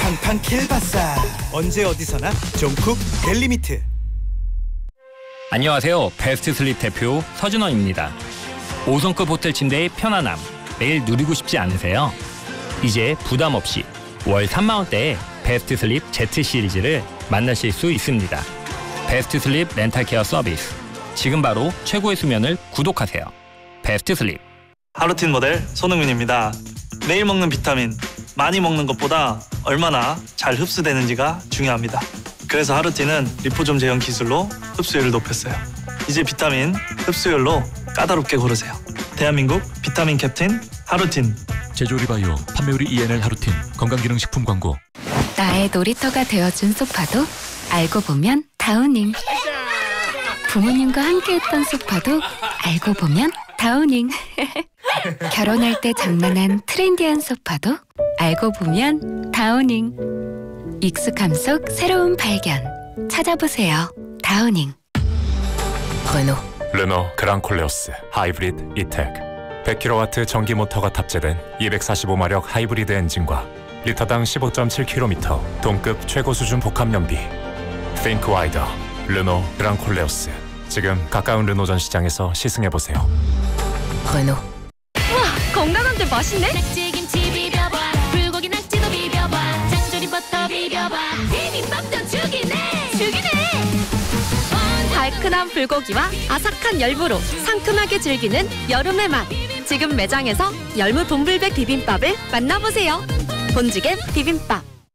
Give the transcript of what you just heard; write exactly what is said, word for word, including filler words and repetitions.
팡팡 킬바사. 언제 어디서나 종쿡 델리미트. 안녕하세요. 베스트 슬립 대표 서준원입니다. 오 성급 호텔 침대의 편안함 매일 누리고 싶지 않으세요? 이제 부담 없이 월 삼만 원대에 베스트 슬립 Z 시리즈를 만나실 수 있습니다. 베스트 슬립 렌탈 케어 서비스. 지금 바로 최고의 수면을 구독하세요. 베스트 슬립. 하루틴 모델 손흥민입니다. 매일 먹는 비타민, 많이 먹는 것보다 얼마나 잘 흡수되는지가 중요합니다. 그래서 하루틴은 리포좀 제형 기술로 흡수율을 높였어요. 이제 비타민 흡수율로 까다롭게 고르세요. 대한민국 비타민 캡틴 하루틴. 제조리바이오 판매율이 이엔엘 하루틴. 건강기능식품 광고. 나의 놀이터가 되어준 소파도 알고 보면 다우닝. 부모님과 함께했던 소파도 알고 보면 다우닝. 결혼할 때 장만한 트렌디한 소파도 알고 보면 다우닝. 익숙함 속 새로운 발견. 찾아보세요. 다우닝. 르노 르노 그랑콜레오스 하이브리드 이텍. 백 킬로와트 전기 모터가 탑재된 이백사십오 마력 하이브리드 엔진과 리터당 십오 점 칠 킬로미터 동급 최고 수준 복합 연비. Think wider. 르노 그랑콜레오스. 지금 가까운 르노 전시장에서 시승해보세요. 르노. 우와, 건강한데 맛있네? 낙지김치 비벼봐, 불고기 낙지도 비벼봐, 장조림 버터 비벼봐, 비빔밥도 죽이네 죽이네. 달큰한 불고기와 아삭한 열무로 상큼하게 즐기는 여름의 맛. 지금 매장에서 열무 돈불백 비빔밥을 만나보세요. 본지겜 비빔밥.